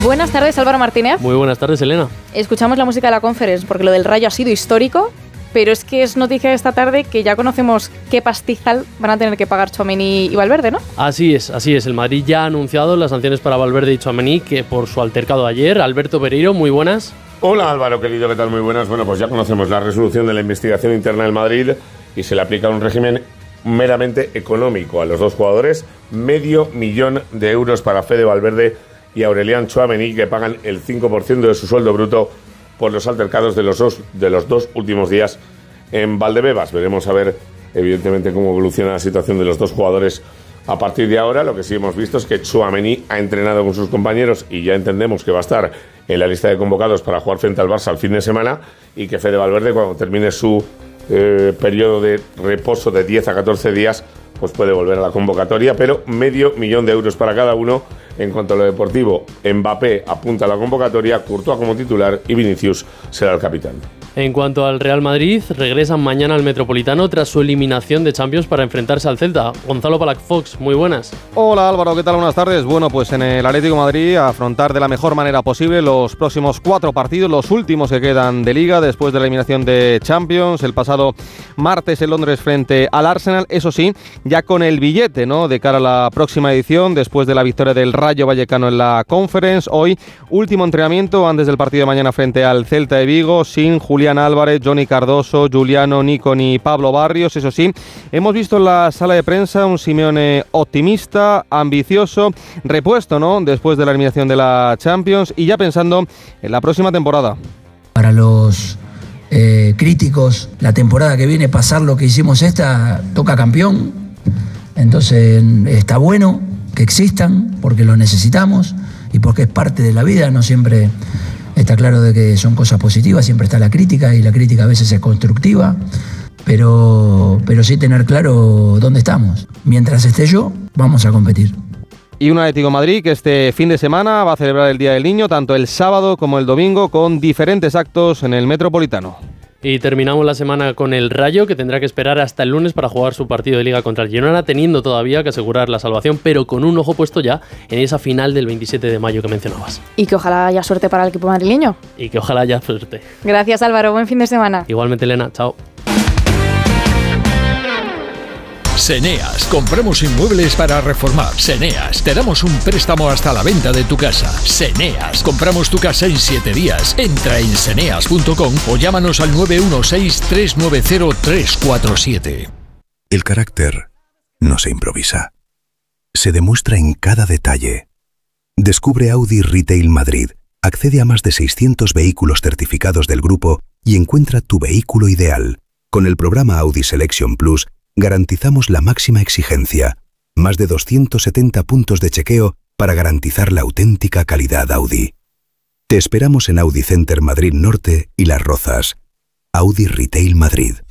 Buenas tardes, Álvaro Martínez. Muy buenas tardes, Elena. Escuchamos la música de la Conference porque lo del Rayo ha sido histórico, pero es que es noticia esta tarde que ya conocemos qué pastizal van a tener que pagar Tchouaméni y Valverde, ¿no? Así es. El Madrid ya ha anunciado las sanciones para Valverde y Tchouaméni que por su altercado ayer. Alberto Pereiro, muy buenas. Hola Álvaro, querido, ¿qué tal? Muy buenas. Bueno, pues ya conocemos la resolución de la investigación interna del Madrid y se le aplica un régimen meramente económico a los dos jugadores. $500,000 para Fede Valverde y Aurelian Tchouaméni, que pagan el 5% de su sueldo bruto por los altercados de los dos últimos días en Valdebebas. Veremos a ver, evidentemente, cómo evoluciona la situación de los dos jugadores a partir de ahora. Lo que sí hemos visto es que Tchouaméni ha entrenado con sus compañeros y ya entendemos que va a estar en la lista de convocados para jugar frente al Barça al fin de semana, y que Fede Valverde, cuando termine su periodo de reposo de 10 a 14 días, pues puede volver a la convocatoria, pero $500,000 para cada uno. En cuanto a lo deportivo, Mbappé apunta a la convocatoria, Courtois como titular y Vinicius será el capitán. En cuanto al Real Madrid, regresan mañana al Metropolitano tras su eliminación de Champions para enfrentarse al Celta. Gonzalo Palafox, muy buenas. Hola Álvaro, ¿qué tal? Buenas tardes. Bueno, pues en el Atlético de Madrid a afrontar de la mejor manera posible los próximos 4 partidos, los últimos que quedan de Liga después de la eliminación de Champions el pasado martes en Londres frente al Arsenal. Eso sí, ya con el billete, ¿no?, de cara a la próxima edición después de la victoria del Rayo Vallecano en la Conference. Hoy, último entrenamiento antes del partido de mañana frente al Celta de Vigo, sin Julián Álvarez, Johnny Cardoso, Juliano, Nico ni Pablo Barrios. Eso sí, hemos visto en la sala de prensa un Simeone optimista, ambicioso, repuesto, ¿no?, después de la eliminación de la Champions y ya pensando en la próxima temporada. Para los críticos, la temporada que viene, pasar lo que hicimos esta, toca campeón. Entonces está bueno que existan porque lo necesitamos y porque es parte de la vida. No siempre está claro de que son cosas positivas, siempre está la crítica y la crítica a veces es constructiva, pero sí tener claro dónde estamos. Mientras esté yo, vamos a competir. Y un Atlético de Madrid que este fin de semana va a celebrar el Día del Niño, tanto el sábado como el domingo, con diferentes actos en el Metropolitano. Y terminamos la semana con el Rayo, que tendrá que esperar hasta el lunes para jugar su partido de Liga contra el Girona, teniendo todavía que asegurar la salvación, pero con un ojo puesto ya en esa final del 27 de mayo que mencionabas. Y que ojalá haya suerte para el equipo madrileño. Y que ojalá haya suerte. Gracias Álvaro, buen fin de semana. Igualmente Elena, chao. Seneas, compramos inmuebles para reformar. Seneas, te damos un préstamo hasta la venta de tu casa. Seneas, compramos tu casa en 7 días. Entra en seneas.com o llámanos al 916-390-347. El carácter no se improvisa. Se demuestra en cada detalle. Descubre Audi Retail Madrid. Accede a más de 600 vehículos certificados del grupo y encuentra tu vehículo ideal. Con el programa Audi Selection Plus, garantizamos la máxima exigencia, más de 270 puntos de chequeo para garantizar la auténtica calidad Audi. Te esperamos en Audi Center Madrid Norte y Las Rozas. Audi Retail Madrid.